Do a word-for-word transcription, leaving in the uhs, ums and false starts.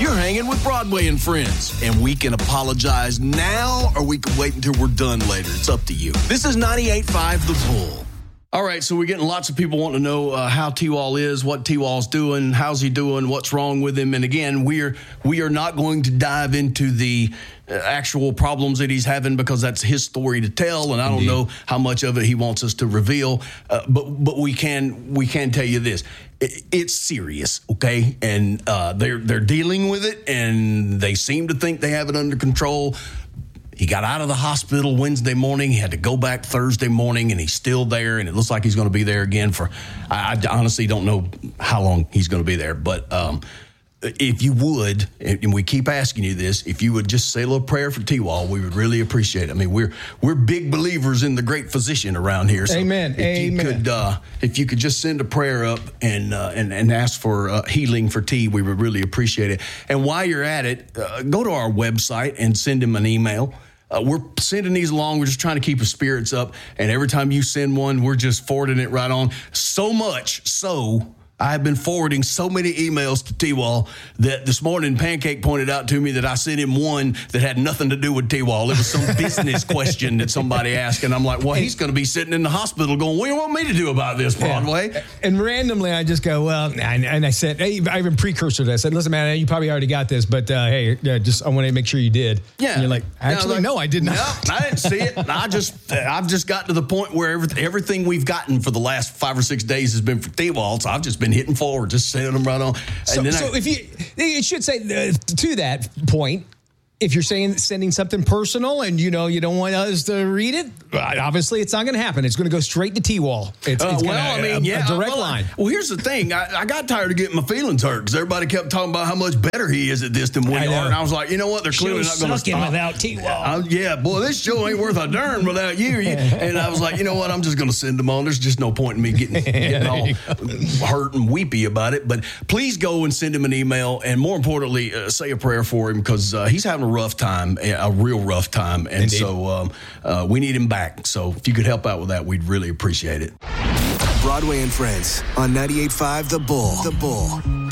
You're hanging with Broadway and Friends, and we can apologize now or we can wait until we're done later. It's up to you. This is ninety-eight point five The Bull. All right, so we're getting lots of people wanting to know uh, how T-Wall is, what T-Wall's doing, how's he doing, what's wrong with him. And again, we're we are not going to dive into the uh, actual problems that he's having because that's his story to tell, and I don't Indeed. know how much of it he wants us to reveal. Uh, but but we can we can tell you this: it, it's serious, okay? And uh, they're they're dealing with it, and they seem to think they have it under control. He got out of the hospital Wednesday morning. He had to go back Thursday morning, and he's still there, and it looks like he's going to be there again for, I, I honestly don't know how long he's going to be there. But um, if you would, and we keep asking you this, if you would just say a little prayer for T-Wall, we would really appreciate it. I mean, we're we're big believers in the great physician around here. So Amen. If Amen. You could, uh, if you could just send a prayer up and uh, and, and ask for uh, healing for T, we would really appreciate it. And while you're at it, uh, go to our website and send him an email. Uh, we're sending these along. We're just trying to keep his spirits up. And every time you send one, we're just forwarding it right on. So much so, I have been forwarding so many emails to T-Wall that this morning Pancake pointed out to me that I sent him one that had nothing to do with T-Wall. It was some business question that somebody asked. And I'm like, well, he's going to be sitting in the hospital going, what do you want me to do about this, Broadway? Yeah. And randomly, I just go, well, and, and I said, hey, I even precursor to that. I said, listen, man, you probably already got this, but uh, hey, uh, just I want to make sure you did. Yeah. And you're like, actually, like, no, I did not. No, I didn't see it. I just, I've just got to the point where everything, everything we've gotten for the last five or six days has been for T-Wall. So I've just been hitting forward, just sending them right on. And So, then so I, if you, it should say uh, to that point, if you're saying sending something personal and you know you don't want us to read it, obviously it's not going to happen. It's going to go straight to T-Wall. It's, Uh, it's well, gonna, I mean, a, yeah. a direct well, line. I, well, here's the thing. I, I got tired of getting my feelings hurt because everybody kept talking about how much better he is at this than we I are. know. And I was like, you know what? They're clearly not going to sucking stop. without T-Wall. Uh, yeah, boy, this show ain't worth a darn without you. You- And I was like, you know what? I'm just going to send them on. There's just no point in me getting, getting all hurt and weepy about it. But please go and send him an email. And more importantly, uh, say a prayer for him because uh, he's having a rough time, a real rough time. And Indeed. so um, uh, we need him back. So if you could help out with that, we'd really appreciate it. Broadway and Friends on ninety-eight point five The Bull. The Bull.